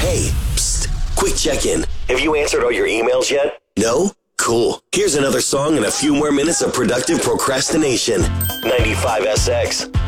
Hey, psst, quick check-in. Have you answered all your emails yet? No? Cool. Here's another song and a few more minutes of productive procrastination. 95SX.